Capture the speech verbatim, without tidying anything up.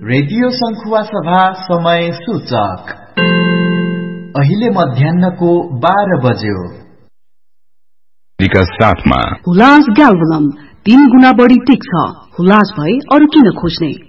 Radio संखुवा सभा समय सूचक अहिले मध्याह्नको बाह्र बज्यो। साथमा हुलास ग्याल्भलम तीन गुना बढी टिक्छ। हुलास भए अरु किन खोज्ने।